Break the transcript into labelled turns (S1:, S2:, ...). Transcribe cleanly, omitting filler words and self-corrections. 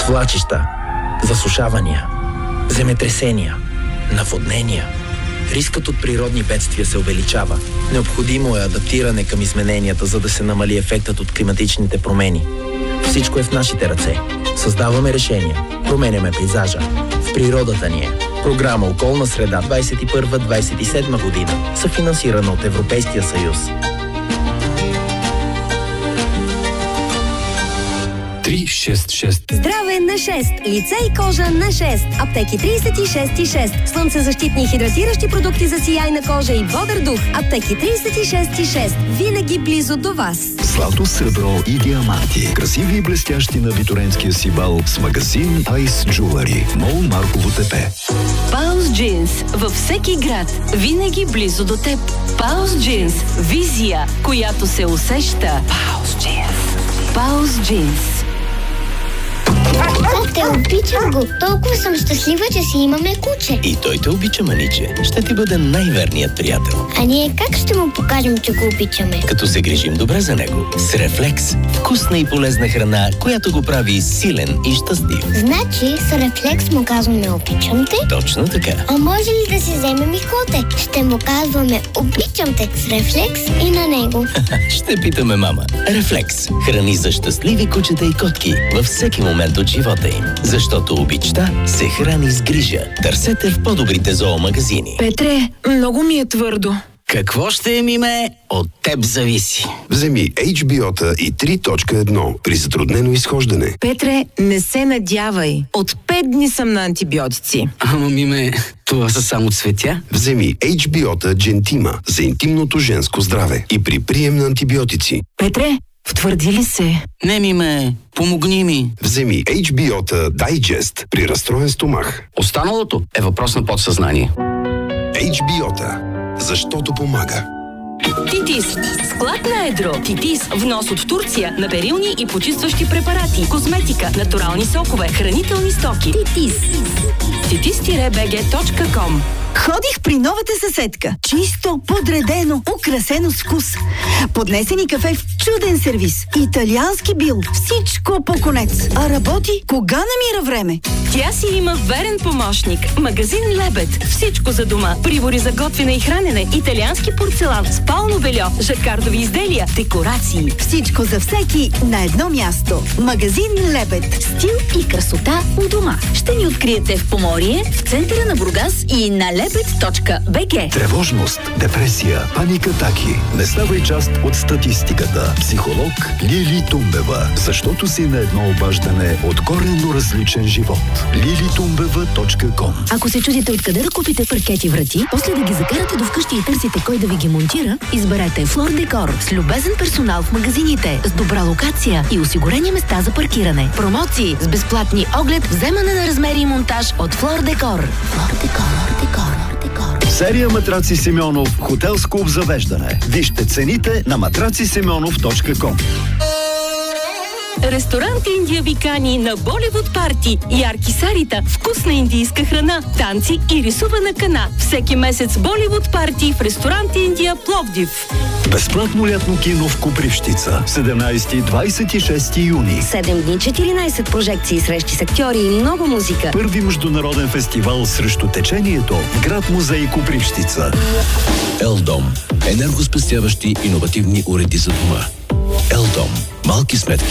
S1: Свлачища, засушавания, земетресения, наводнения. Рискът от природни бедствия се увеличава. Необходимо е адаптиране към измененията, за да се намали ефектът от климатичните промени. Всичко е в нашите ръце. Създаваме решения, променяме пейзажа. В природата ни е. Програма Околна среда 21-27 година, съфинансирана от Европейския съюз.
S2: 366.
S3: Здраве на 6. Лице и кожа на 6. Аптеки 36,6. Слънцезащитни и хидратиращи продукти за сияйна кожа и бодър дух. Аптеки 36,6. Винаги близо до вас.
S4: Злато, сребро и диаманти. Красиви и блестящи на Виторенския си бал с магазин Ice Jewelry. Мол Марково ТП.
S5: Паус Джинс. Във всеки град. Винаги близо до теб. Паус Джинс. Визия, която се усеща. Паус Джинс. Паус Джинс.
S6: Те обичам го. Толкова съм щастлива, че си имаме куче.
S7: И той те обича, маниче. Ще ти бъде най-верният приятел.
S6: А ние как ще му покажем, че го обичаме?
S7: Като се грижим добре за него. С Рефлекс. Вкусна и полезна храна, която го прави силен и щастлив.
S6: Значи с Рефлекс му казваме обичам те?
S7: Точно така.
S6: А може ли да си вземем и коте? Ще му казваме обичам те с Рефлекс и на него.
S7: Ще питаме мама. Рефлекс. Храни за щастливи кучета и котки във всеки момент от живота им. Защото обичта се храни с грижа. Търсете в по-добрите зоомагазини.
S8: Петре, много ми е твърдо.
S7: Какво ще е, миме? От теб зависи.
S9: Вземи HBO-та и 3.1 при затруднено изхождане.
S8: Петре, не се надявай. От 5 дни съм на антибиотици.
S2: Ама, миме, това са само цветя.
S9: Вземи HBO-та Gentima за интимното женско здраве и при прием на антибиотици.
S8: Петре, втвърди ли се?
S2: Не, миме, помогни ми.
S9: Вземи HBO-та Digest при разстроен стомах.
S2: Останалото е въпрос на подсъзнание.
S9: HBO-та. Защото помага.
S5: Титис. Склад на едро. Титис. Внос от Турция на перилни и почистващи препарати, козметика, натурални сокове, хранителни стоки.
S3: Титис.
S5: titis-bg.com.
S10: Ходих при новата съседка. Чисто, подредено, украсено с вкус. Поднесени кафе в чуден сервис. Италиански бил. Всичко по конец. А работи, кога намира време?
S5: Тя си има верен помощник. Магазин Лебед. Всичко за дома. Прибори за готвене и хранене. Италиански порцелан. Спално бельо. Жакардови изделия. Декорации.
S10: Всичко за всеки на едно място. Магазин Лебед.
S3: Стил и красота у дома. Ще ни откриете в Поморие, в центъра на Бургас и на lebed.bg.
S4: Тревожност, депресия, паникатаки. Не ставай част от статистиката. Психолог Лили Тумбева. Защото си на едно обаждане от коренно различен живот. lilitumbeva.com.
S3: Ако се чудите откъде да купите паркети врати, после да ги закарате до вкъщи и търсите кой да ви ги монтира, изберете Флор Декор с любезен персонал в магазините, с добра локация и осигурени места за паркиране. Промоции с безплатни оглед, вземане на размери и монтаж от Флор Декор. Флор Декор.
S4: Серия матраци Симеонов, хотелско обзавеждане. Вижте цените на matracисимеонов.com.
S5: Ресторант Индия ви кани на Боливуд парти. Ярки сарита, вкусна индийска храна, танци и рисувана кана. Всеки месец Боливуд парти в ресторант Индия Пловдив.
S4: Безплатно лятно кино в Копривщица. 17 и 26 юни.
S3: 7 дни, 14 прожекции, срещи с актьори и много музика.
S4: Първи международен фестивал срещу течението в град музей Копривщица.
S7: Елдом. Енергоспестяващи иновативни уреди за дома. Елдом. Малки сметки